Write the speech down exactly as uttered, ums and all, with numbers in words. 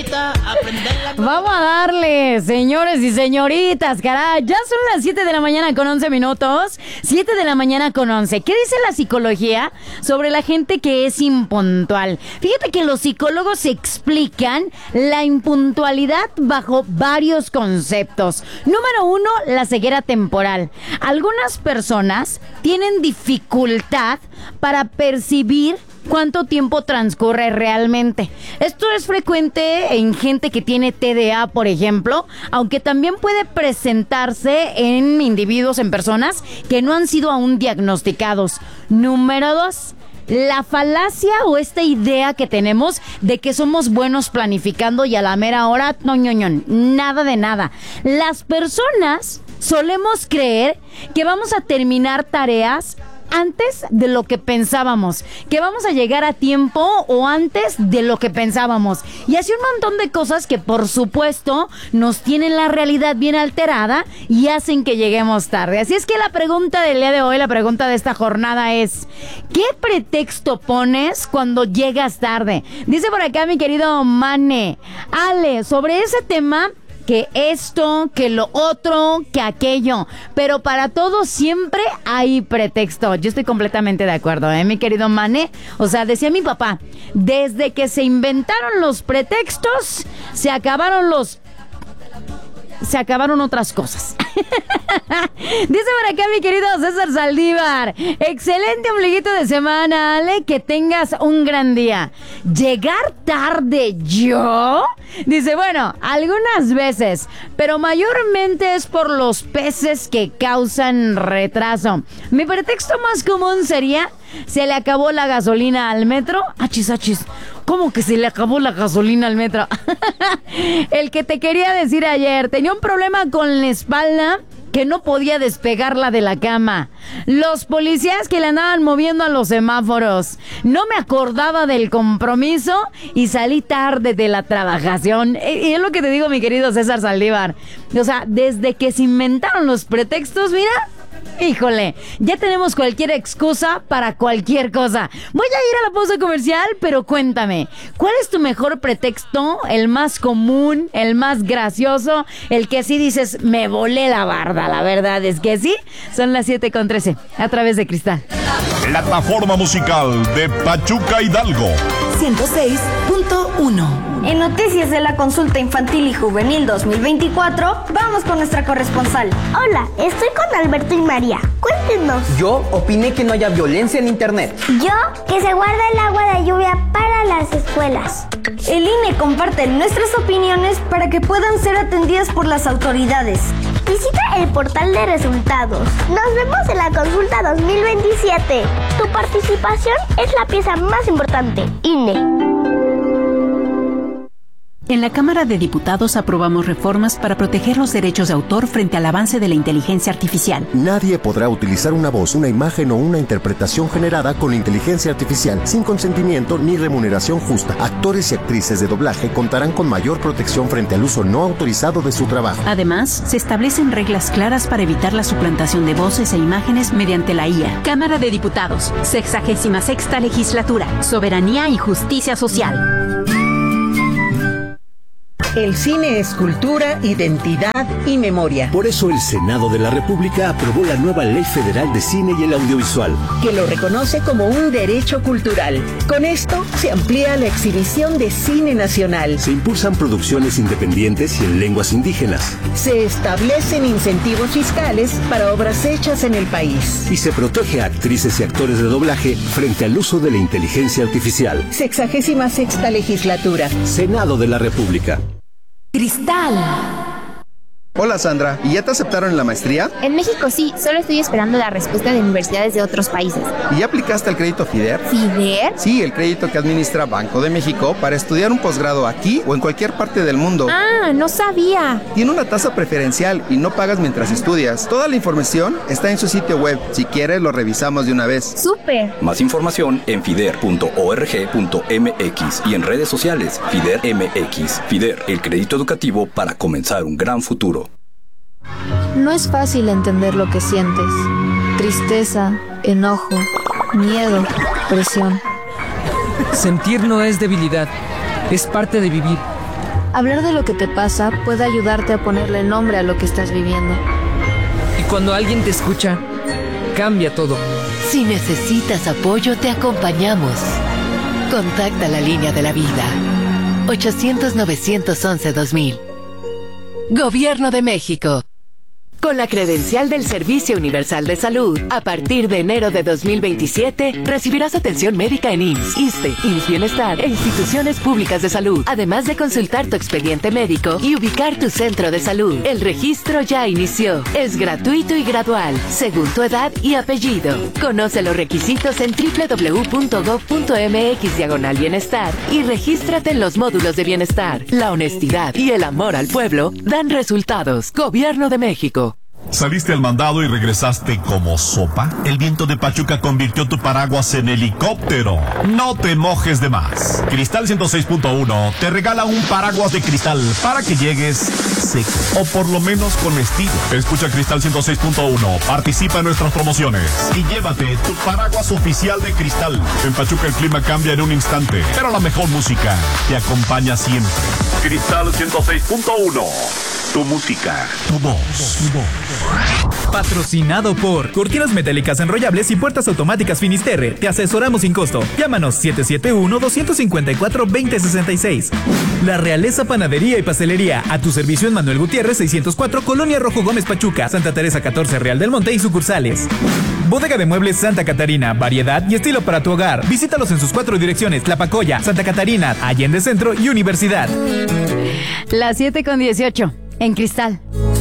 bonita, aprenderla. Vamos a darle, señores y señoritas, caray. Ya son las siete de la mañana con once minutos. siete de la mañana con once. ¿Qué dice la psicología sobre la gente que es impuntual? Fíjate que los psicólogos explican la impuntualidad bajo varios conceptos. Número uno, la ceguera temporal. Algunas personas tienen dificultad para percibir cuánto tiempo transcurre realmente. Esto es frecuente en gente que tiene T D A, por ejemplo, aunque también puede presentarse en individuos, en personas que no han sido aún diagnosticados. Número dos, la falacia o esta idea que tenemos de que somos buenos planificando y a la mera hora, no, no, no, nada de nada. Las personas solemos creer que vamos a terminar tareas antes de lo que pensábamos, que vamos a llegar a tiempo o antes de lo que pensábamos, y así un montón de cosas que por supuesto nos tienen la realidad bien alterada y hacen que lleguemos tarde. Así es que la pregunta del día de hoy, la pregunta de esta jornada es: ¿qué pretexto pones cuando llegas tarde? Dice por acá mi querido Mane: Ale, sobre ese tema, que esto, que lo otro, que aquello, pero para todo siempre hay pretexto. Yo estoy completamente de acuerdo, ¿eh, mi querido Mane? O sea, decía mi papá, desde que se inventaron los pretextos, se acabaron los... se acabaron otras cosas. Dice por acá mi querido César Saldívar: excelente ombliguito de semana, Ale, que tengas un gran día. ¿Llegar tarde yo? Dice, bueno, algunas veces, pero mayormente es por los peces que causan retraso. Mi pretexto más común sería: se le acabó la gasolina al metro. Achis, achis. ¿Cómo que se le acabó la gasolina al metro? El que te quería decir ayer, tenía un problema con la espalda que no podía despegarla de la cama. Los policías que le andaban moviendo a los semáforos. No me acordaba del compromiso y salí tarde de la trabajación. Y es lo que te digo, mi querido César Saldívar. O sea, desde que se inventaron los pretextos, mira... híjole, ya tenemos cualquier excusa para cualquier cosa. Voy a ir a la pausa comercial, pero cuéntame, ¿cuál es tu mejor pretexto? El más común, el más gracioso, el que sí dices, me volé la barda. La verdad es que sí. Son las siete con trece, a través de Cristal. Plataforma musical de Pachuca Hidalgo. ciento seis punto uno. En noticias de la consulta infantil y juvenil dos mil veinticuatro, vamos con nuestra corresponsal. Hola, estoy con Alberto y María. Cuéntenos. Yo opiné que no haya violencia en internet. Yo, que se guarda el agua de lluvia para las escuelas. El I N E comparte nuestras opiniones para que puedan ser atendidas por las autoridades. Visita el portal de resultados. Nos vemos en la consulta dos mil veintisiete. Tu participación es la pieza más importante. I N E. En la Cámara de Diputados aprobamos reformas para proteger los derechos de autor frente al avance de la inteligencia artificial. Nadie podrá utilizar una voz, una imagen o una interpretación generada con inteligencia artificial sin consentimiento ni remuneración justa. Actores y actrices de doblaje contarán con mayor protección frente al uso no autorizado de su trabajo. Además, se establecen reglas claras para evitar la suplantación de voces e imágenes mediante la I A. Cámara de Diputados, sexagésima sexta legislatura, soberanía y justicia social. El cine es cultura, identidad y memoria. Por eso el Senado de la República aprobó la nueva Ley Federal de Cine y el Audiovisual, que lo reconoce como un derecho cultural. Con esto se amplía la exhibición de cine nacional. Se impulsan producciones independientes y en lenguas indígenas. Se establecen incentivos fiscales para obras hechas en el país. Y se protege a actrices y actores de doblaje frente al uso de la inteligencia artificial. Sexagésima sexta legislatura. Senado de la República. Cristal. Hola Sandra, ¿y ya te aceptaron en la maestría? En México sí, solo estoy esperando la respuesta de universidades de otros países. ¿Y ya aplicaste al crédito FIDER? ¿FIDER? Sí, el crédito que administra Banco de México para estudiar un posgrado aquí o en cualquier parte del mundo. Ah, no sabía. Tiene una tasa preferencial y no pagas mientras estudias. Toda la información está en su sitio web. Si quieres, lo revisamos de una vez. ¡Súper! Más información en fider punto org punto m x y en redes sociales FIDER M X. FIDER, el crédito educativo para comenzar un gran futuro. No es fácil entender lo que sientes. Tristeza, enojo, miedo, presión. Sentir no es debilidad, es parte de vivir. Hablar de lo que te pasa puede ayudarte a ponerle nombre a lo que estás viviendo. Y cuando alguien te escucha, cambia todo. Si necesitas apoyo, te acompañamos. Contacta la línea de la vida. ochocientos, novecientos once, dos mil. Gobierno de México. Con la credencial del Servicio Universal de Salud, a partir de enero de dos mil veintisiete, recibirás atención médica en I M S S, ISSSTE, I M S S Bienestar e instituciones públicas de salud, además de consultar tu expediente médico y ubicar tu centro de salud. El registro ya inició. Es gratuito y gradual, según tu edad y apellido. Conoce los requisitos en doble u doble u doble u punto gob punto eme equis diagonal bienestar y regístrate en los módulos de bienestar. La honestidad y el amor al pueblo dan resultados. Gobierno de México. ¿Saliste al mandado y regresaste como sopa? El viento de Pachuca convirtió tu paraguas en helicóptero. No te mojes de más. Cristal ciento seis punto uno te regala un paraguas de cristal para que llegues seco, o por lo menos con estilo. Escucha Cristal ciento seis punto uno, participa en nuestras promociones y llévate tu paraguas oficial de Cristal. En Pachuca el clima cambia en un instante, pero la mejor música te acompaña siempre. Cristal ciento seis punto uno. Tu música, tu voz, tu voz. Patrocinado por Cortinas Metálicas Enrollables y Puertas Automáticas Finisterre. Te asesoramos sin costo. Llámanos siete siete uno, dos cinco cuatro, dos cero seis seis. La Realeza Panadería y Pastelería. A tu servicio en Manuel Gutiérrez seiscientos cuatro, Colonia Rojo Gómez Pachuca, Santa Teresa catorce, Real del Monte y sucursales. Bodega de Muebles Santa Catarina. Variedad y estilo para tu hogar. Visítalos en sus cuatro direcciones: Tlapacoya, Santa Catarina, Allende Centro y Universidad. Las siete con dieciocho en Cristal.